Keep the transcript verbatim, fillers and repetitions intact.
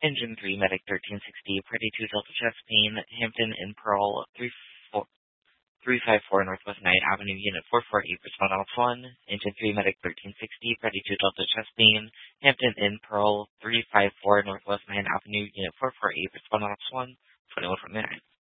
Engine three, Medic thirteen sixty, Party two, Delta Chest Pain, Hampton in Pearl, three five four Northwest Ninth Avenue, Unit four four eight, respond ops one. Engine three, Medic thirteen sixty, Party two, Delta Chest Pain, Hampton in Pearl, three five four Northwest Ninth Avenue, Unit four four eight, respond ops one. twenty-one forty-nine.